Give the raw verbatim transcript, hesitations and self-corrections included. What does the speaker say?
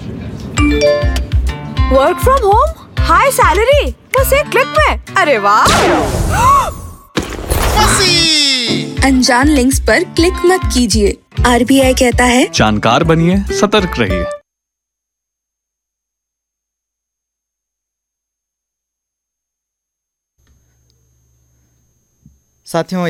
Work from home, high salary, बस एक click में। अरे वाह! अनजान लिंक्स पर क्लिक मत कीजिए। आर बी आई कहता है, जानकार बनिए, सतर्क रहिए। साथियों